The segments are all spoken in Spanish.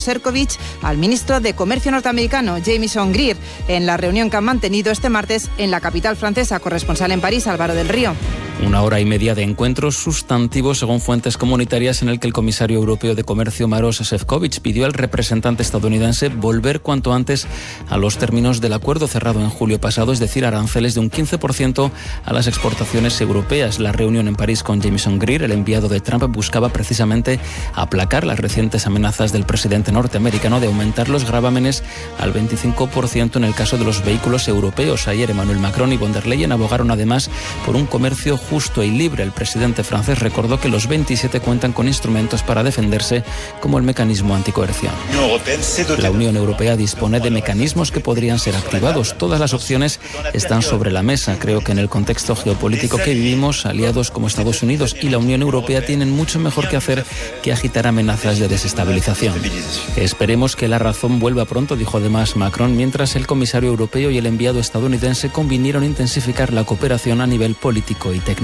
Šefčovič al ministro de Comercio norteamericano, Jamieson Greer, en la reunión que han mantenido este martes en la capital francesa. Corresponsal en París, Álvaro del Río. 1 hora y media de encuentros sustantivos, según fuentes comunitarias, en el que el comisario europeo de Comercio, Maroš Šefčovič, pidió al representante estadounidense volver cuanto antes a los términos del acuerdo cerrado en julio pasado, es decir, aranceles de un 15% a las exportaciones europeas. La reunión en París con Jamieson Greer, el enviado de Trump, buscaba precisamente aplacar las recientes amenazas del presidente norteamericano de aumentar los gravámenes al 25% en el caso de los vehículos europeos. Ayer Emmanuel Macron y von der Leyen abogaron además por un comercio justo y libre. El presidente francés recordó que los 27 cuentan con instrumentos para defenderse, como el mecanismo anticoerción. La Unión Europea dispone de mecanismos que podrían ser activados. Todas las opciones están sobre la mesa. Creo que en el contexto geopolítico que vivimos, aliados como Estados Unidos y la Unión Europea tienen mucho mejor que hacer que agitar amenazas de desestabilización. Esperemos que la razón vuelva pronto, dijo además Macron, mientras el comisario europeo y el enviado estadounidense convinieron intensificar la cooperación a nivel político y técnico.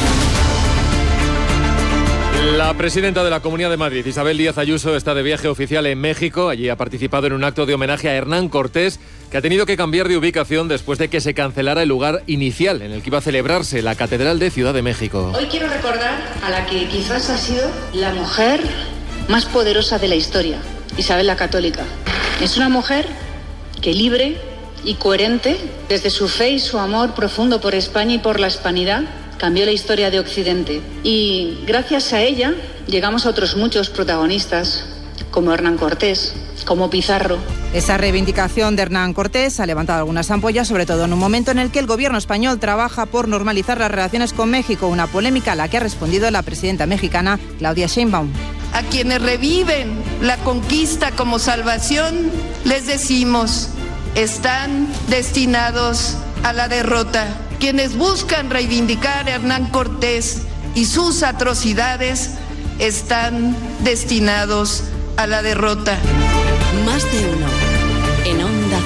La presidenta de la Comunidad de Madrid, Isabel Díaz Ayuso, está de viaje oficial en México. Allí ha participado en un acto de homenaje a Hernán Cortés, que ha tenido que cambiar de ubicación después de que se cancelara el lugar inicial en el que iba a celebrarse, la Catedral de Ciudad de México. Hoy quiero recordar a la que quizás ha sido la mujer más poderosa de la historia, Isabel la Católica. Es una mujer que, libre y coherente, desde su fe y su amor profundo por España y por la hispanidad, cambió la historia de Occidente. Y gracias a ella llegamos a otros muchos protagonistas, como Hernán Cortés, como Pizarro. Esa reivindicación de Hernán Cortés ha levantado algunas ampollas, sobre todo en un momento en el que el gobierno español trabaja por normalizar las relaciones con México, una polémica a la que ha respondido la presidenta mexicana, Claudia Sheinbaum. A quienes reviven la conquista como salvación, les decimos, están destinados a la derrota. Quienes buscan reivindicar a Hernán Cortés y sus atrocidades están destinados a la derrota. Más de uno en Onda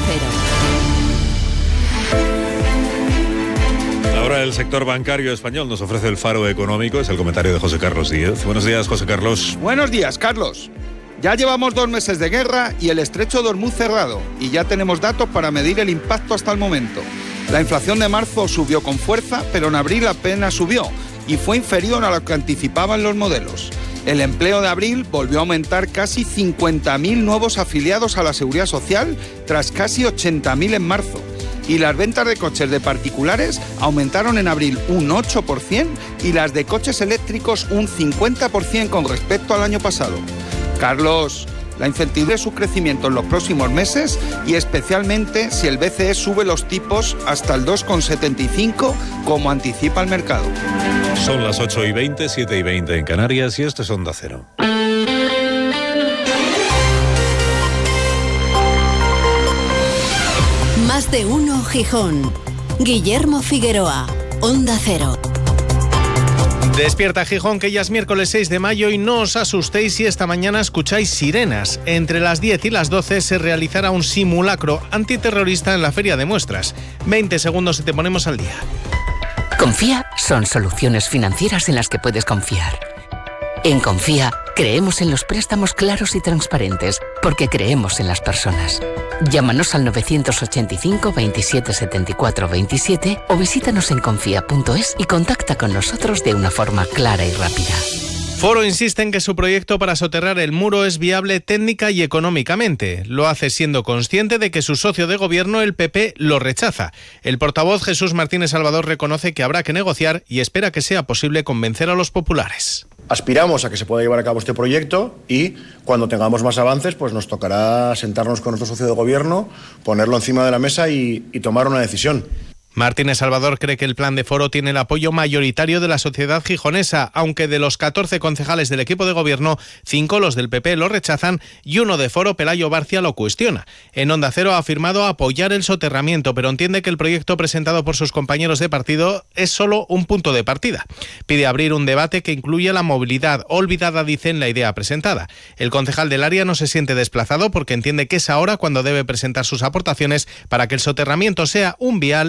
Cero. Ahora el sector bancario español nos ofrece el faro económico, es el comentario de José Carlos Díez. Buenos días, José Carlos. Buenos días, Carlos. Ya llevamos 2 meses de guerra y el estrecho de Hormuz cerrado, y ya tenemos datos para medir el impacto hasta el momento. La inflación de marzo subió con fuerza, pero en abril apenas subió y fue inferior a lo que anticipaban los modelos. El empleo de abril volvió a aumentar casi 50.000 nuevos afiliados a la Seguridad Social, tras casi 80.000 en marzo. Y las ventas de coches de particulares aumentaron en abril un 8% y las de coches eléctricos un 50% con respecto al año pasado. Carlos, la incertidumbre de su crecimiento en los próximos meses y especialmente si el BCE sube los tipos hasta el 2,75 como anticipa el mercado. Son las 8:20, 7:20 en Canarias y esto es Onda Cero. Más de uno Gijón. Guillermo Figueroa, Onda Cero. Despierta Gijón, que ya es miércoles 6 de mayo y no os asustéis si esta mañana escucháis sirenas. Entre las 10 y las 12 se realizará un simulacro antiterrorista en la Feria de Muestras. 20 segundos y te ponemos al día. Confía son soluciones financieras en las que puedes confiar. En Confía creemos en los préstamos claros y transparentes porque creemos en las personas. Llámanos al 985 27 74 27 o visítanos en confía.es y contacta con nosotros de una forma clara y rápida. Foro insiste en que su proyecto para soterrar el muro es viable técnica y económicamente. Lo hace siendo consciente de que su socio de gobierno, el PP, lo rechaza. El portavoz Jesús Martínez Salvador reconoce que habrá que negociar y espera que sea posible convencer a los populares. Aspiramos a que se pueda llevar a cabo este proyecto y cuando tengamos más avances pues nos tocará sentarnos con nuestro socio de gobierno, ponerlo encima de la mesa y tomar una decisión. Martínez Salvador cree que el plan de Foro tiene el apoyo mayoritario de la sociedad gijonesa, aunque de los 14 concejales del equipo de gobierno, 5 los del PP lo rechazan y 1 de Foro, Pelayo Barcia, lo cuestiona. En Onda Cero ha afirmado apoyar el soterramiento, pero entiende que el proyecto presentado por sus compañeros de partido es solo un punto de partida. Pide abrir un debate que incluya la movilidad, olvidada, dice, en la idea presentada. El concejal del área no se siente desplazado porque entiende que es ahora cuando debe presentar sus aportaciones para que el soterramiento sea un vial